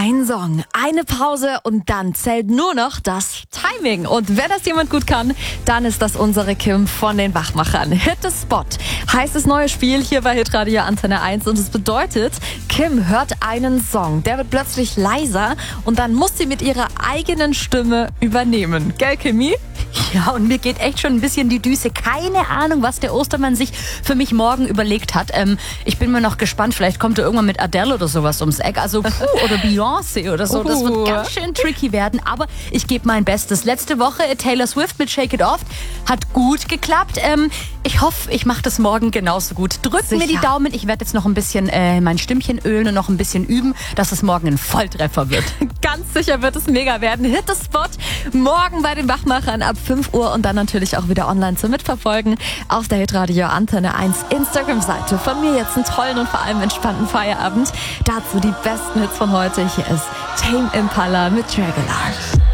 Ein Song, eine Pause und dann zählt nur noch das Timing. Und wenn das jemand gut kann, dann ist das unsere Kim von den Wachmachern. Hit the Spot heißt das neue Spiel hier bei Hitradio Antenne 1 und es bedeutet, Kim hört einen Song, der wird plötzlich leiser und dann muss sie mit ihrer eigenen Stimme übernehmen. Gell, Kimi? Ja, und mir geht echt schon ein bisschen die Düse. Keine Ahnung, was der Ostermann sich für mich morgen überlegt hat. Ich bin mir noch gespannt, vielleicht kommt er irgendwann mit Adele oder sowas ums Eck. Also oder Beyoncé oder so. Das wird ganz schön tricky werden, aber ich gebe mein Bestes. Letzte Woche Taylor Swift mit Shake It Off hat gut geklappt. Ich hoffe, ich mache das morgen genauso gut. Drückt mir die Daumen. Ich werde jetzt noch ein bisschen mein Stimmchen ölen und noch ein bisschen üben, dass es morgen ein Volltreffer wird. Ganz sicher wird es mega werden. Hit the Spot morgen bei den Wachmachern ab 5 Uhr und dann natürlich auch wieder online zum Mitverfolgen auf der Hitradio Antenne 1 Instagram-Seite. Von mir jetzt einen tollen und vor allem entspannten Feierabend. Dazu die besten Hits von heute. Hier ist Tame Impala mit Dragonheart.